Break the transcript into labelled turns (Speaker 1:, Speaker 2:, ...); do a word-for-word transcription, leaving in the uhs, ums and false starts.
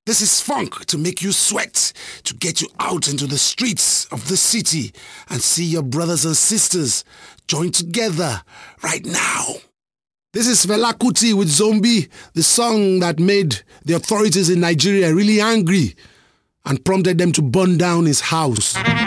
Speaker 1: This is funk to make you sweat, to get you out into the streets of the city and see your brothers and sisters join together right now. This is Fela Kuti with Zombie, the song that made the authorities in Nigeria really angry and prompted them to burn down his house.